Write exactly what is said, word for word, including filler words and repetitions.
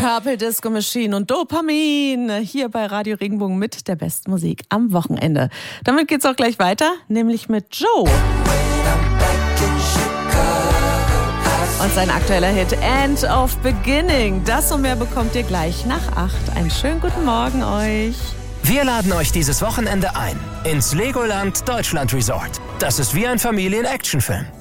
Purple Disco Machine und Dopamin hier bei Radio Regenbogen mit der besten Musik am Wochenende. Damit geht's auch gleich weiter, nämlich mit Joe. Und sein aktueller Hit End of Beginning. Das und mehr bekommt ihr gleich nach acht. Einen schönen guten Morgen euch. Wir laden euch dieses Wochenende ein ins Legoland Deutschland Resort. Das ist wie ein Familien-Action-Film.